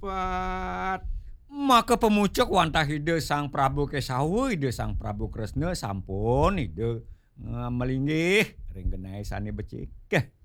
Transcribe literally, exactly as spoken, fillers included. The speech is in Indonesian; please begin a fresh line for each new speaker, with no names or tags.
cepat. Maka pemucuk wantah ide Sang Prabu Kesawu ide Sang Prabu Kresna sampun ide ngamelinggih ring genahe sane becik.